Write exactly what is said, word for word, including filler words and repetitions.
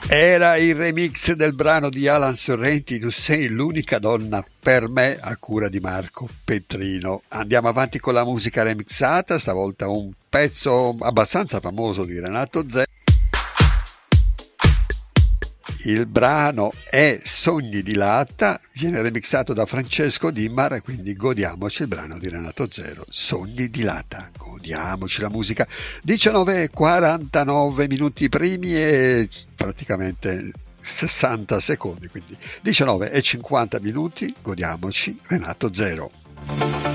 Era il remix del brano di Alan Sorrenti, Tu sei l'unica donna per me, a cura di Marco Petrino. Andiamo avanti con la musica remixata, stavolta un pezzo abbastanza famoso di Renato Zero. Il brano è Sogni di latta, viene remixato da Francesco Dimmar, quindi godiamoci il brano di Renato Zero, Sogni di latta, godiamoci la musica. diciannove e quarantanove minuti primi e praticamente sessanta secondi, quindi diciannove e cinquanta minuti, godiamoci Renato Zero.